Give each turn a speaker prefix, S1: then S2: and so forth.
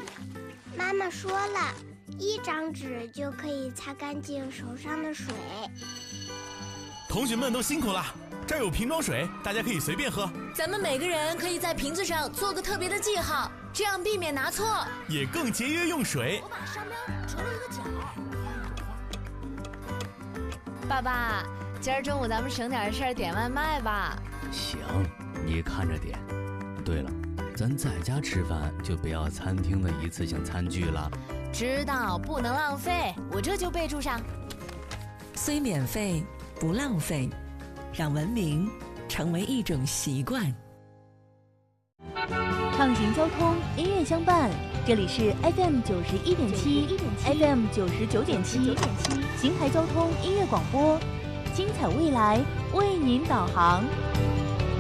S1: 妈妈说了，1张纸就可以擦干净手上的水。
S2: 同学们都辛苦了，这儿有瓶装水，大家可以随便喝。
S3: 咱们每个人可以在瓶子上做个特别的记号，这样避免拿错，
S2: 也更节约用水。
S3: 我把商标折了一个角。爸爸，今儿中午咱们省点事儿点外卖吧。
S4: 行，你看着点。对了，咱在家吃饭就不要餐厅的一次性餐具了。
S3: 知道，不能浪费，我这就备注上。
S5: 虽免费不浪费，让文明成为一种习惯。
S6: 畅行交通，音乐相伴，这里是 FM 91.7 FM 99.7邢台交通音乐广播，精彩未来为您导航。